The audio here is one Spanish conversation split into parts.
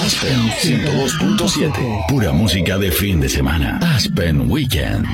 Aspen 102.7. Pura música de fin de semana. Aspen Weekend.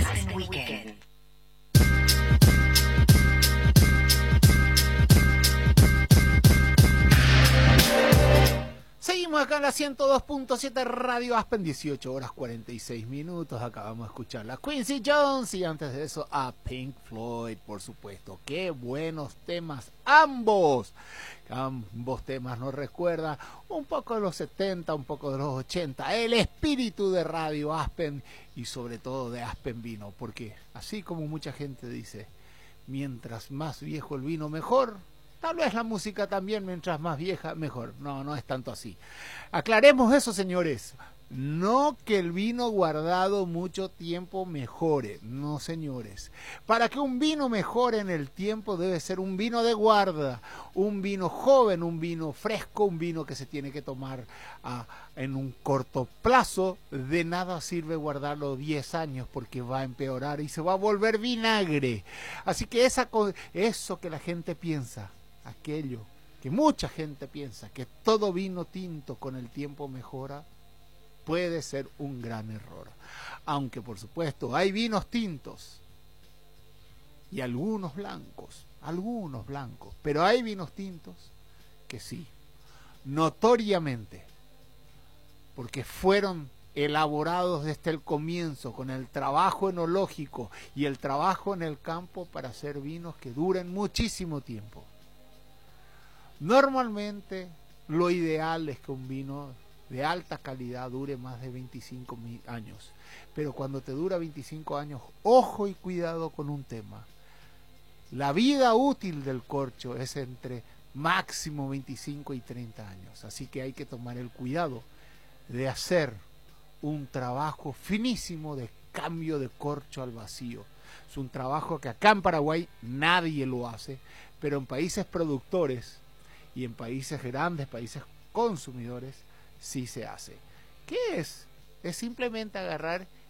Seguimos acá en la 102.7 Radio Aspen, 18 horas 46 minutos. Acabamos de escuchar a Quincy Jones y antes de eso a Pink Floyd, por supuesto. Qué buenos temas ambos. Ambos temas nos recuerdan un poco de los 70, un poco de los 80. El espíritu de Radio Aspen y sobre todo de Aspen Vino. Porque así como mucha gente dice, mientras más viejo el vino mejor. Tal vez la música también, mientras más vieja, mejor. No, no es tanto así. Aclaremos eso, señores. No que el vino guardado mucho tiempo mejore. No, señores. Para que un vino mejore en el tiempo debe ser un vino de guarda. Un vino joven, un vino fresco, un vino que se tiene que tomar en un corto plazo. De nada sirve guardarlo 10 años porque va a empeorar y se va a volver vinagre. Así que eso que la gente piensa, aquello que mucha gente piensa, que todo vino tinto con el tiempo mejora, puede ser un gran error. Aunque por supuesto hay vinos tintos y algunos blancos, pero hay vinos tintos que sí, notoriamente, porque fueron elaborados desde el comienzo con el trabajo enológico y el trabajo en el campo para hacer vinos que duren muchísimo tiempo. Normalmente lo ideal es que un vino de alta calidad dure más de 25 años, pero cuando te dura 25 años, ojo y cuidado con un tema. La vida útil del corcho es entre máximo 25 y 30 años, así que hay que tomar el cuidado de hacer un trabajo finísimo de cambio de corcho al vacío. Es un trabajo que acá en Paraguay nadie lo hace, pero en países productores y en países grandes, países consumidores, sí se hace. ¿Qué es? Es simplemente agarrar